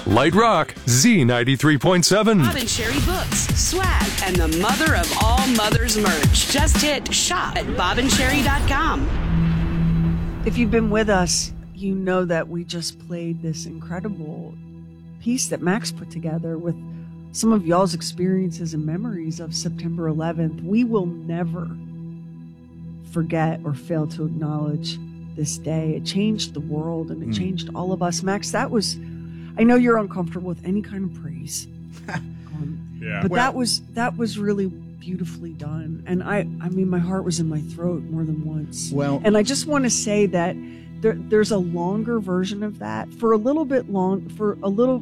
Light Rock, Z93.7. Bob and Sherry books, swag, and the mother of all mothers merch. Just hit shop at bobandcherry.com. If you've been with us, you know that we just played this incredible piece that Max put together with some of y'all's experiences and memories of September 11th. We will never forget or fail to acknowledge this day. It changed the world and it changed all of us. Max, that was, I know you're uncomfortable with any kind of praise. But that was really beautifully done. And I mean, my heart was in my throat more than once. Well, and I just want to say that there's a longer version of that for a little bit longer.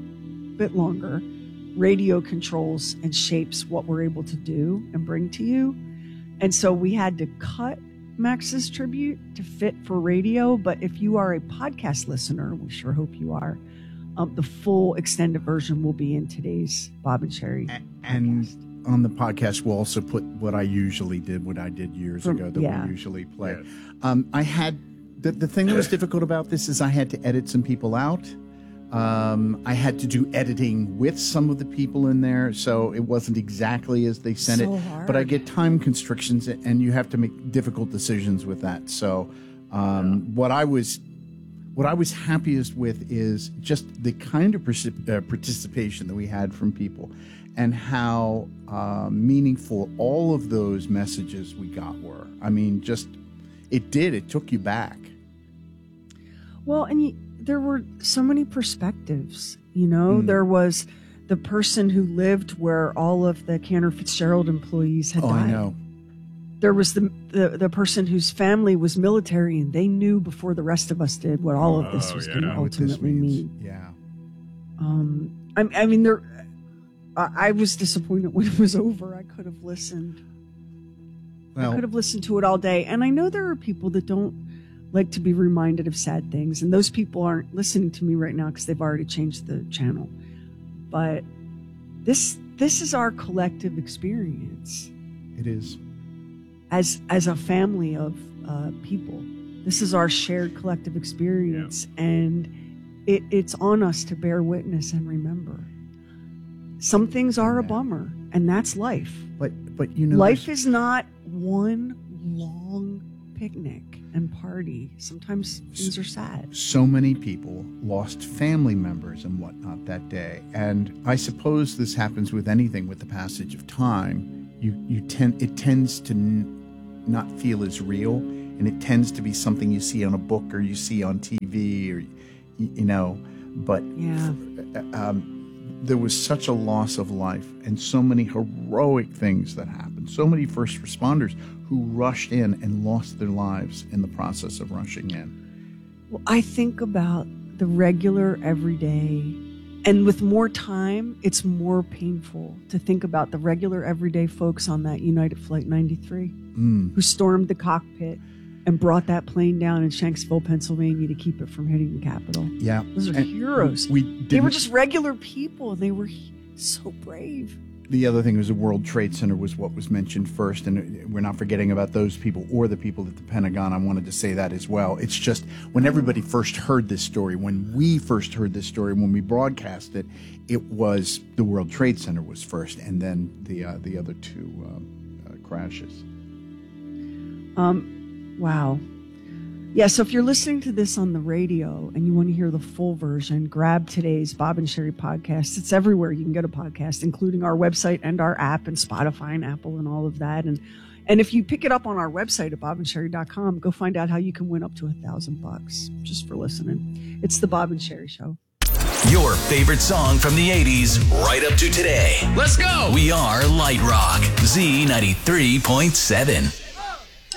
Radio controls and shapes what we're able to do and bring to you. And so we had to cut Max's tribute to fit for radio. But if you are a podcast listener, we sure hope you are, the full extended version will be in today's Bob and Sherry and podcast. On the podcast, we'll also put what I usually did, what I did years ago that we usually play. I had the thing that was difficult about this is I had to edit some people out. I had to do editing with some of the people in there, so it wasn't exactly as they sent it. Hard. But I get time constrictions, and you have to make difficult decisions with that. So what I was happiest with is just the kind of participation that we had from people, and how meaningful all of those messages we got were. I mean, it took you back. Well, and there were so many perspectives, you know. There was the person who lived where all of the Cantor Fitzgerald employees had died. I know. There was the person whose family was military, and they knew before the rest of us did what all of this was going to ultimately mean. Yeah. I mean, I was disappointed when it was over. I could have listened. Well, I could have listened to it all day. And I know there are people that don't like to be reminded of sad things, and those people aren't listening to me right now because they've already changed the channel. But this is our collective experience. It is. As a family of people, this is our shared collective experience, and it's on us to bear witness and remember. Some things are a bummer, and that's life. But you know, life is not one long picnic and party. Sometimes things are sad. So many people lost family members and whatnot that day, and I suppose this happens with anything. With the passage of time, it tends to not feel as real, and it tends to be something you see on a book or you see on TV, or you know. But there was such a loss of life, and so many heroic things that happened. So many first responders who rushed in and lost their lives in the process of rushing in. Well, I think about the regular, everyday, and with more time, it's more painful to think about the regular, everyday folks on that United Flight 93 who stormed the cockpit and brought that plane down in Shanksville, Pennsylvania to keep it from hitting the Capitol. Yeah. Those are heroes. They were just regular people. They were so brave. The other thing was the World Trade Center was what was mentioned first, and we're not forgetting about those people or the people at the Pentagon. I wanted to say that as well. It's just when everybody first heard this story, when we first heard this story, when we broadcast it, it was the World Trade Center was first, and then the other two crashes. Wow. Yeah, so if you're listening to this on the radio and you want to hear the full version, grab today's Bob and Sherry podcast. It's everywhere you can get a podcast, including our website and our app and Spotify and Apple and all of that. And if you pick it up on our website at bobandcherry.com, go find out how you can win up to $1,000 just for listening. It's the Bob and Sherry Show. Your favorite song from the 80s right up to today. Let's go. We are Light Rock, Z93.7.